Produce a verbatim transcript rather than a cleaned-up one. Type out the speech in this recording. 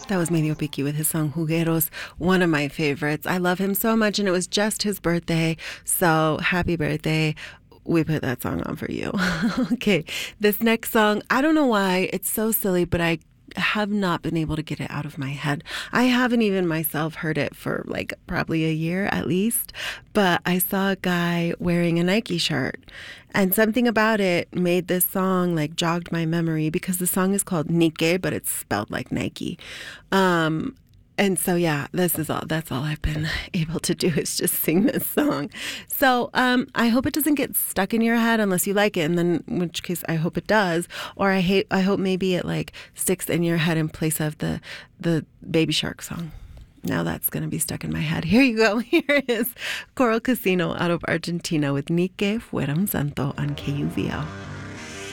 That was Medio Piki with his song Jugueros, one of my favorites. I love him so much, and it was just his birthday, so happy birthday. We put that song on for you. Okay, this next song, I don't know why, it's so silly, but I have not been able to get it out of my head. I haven't even myself heard it for like probably a year at least, but I saw a guy wearing a Nike shirt, and something about it made this song like jogged my memory because the song is called Nike, but it's spelled like Nike. Um, And so, yeah, this is all, that's all I've been able to do is just sing this song. So um, I hope it doesn't get stuck in your head unless you like it. And then in which case I hope it does. Or I hate, I hope maybe it like sticks in your head in place of the, the Baby Shark song. Now that's going to be stuck in my head. Here you go. Here is Coral Casino out of Argentina with Ni que fuera un santo on K U V L.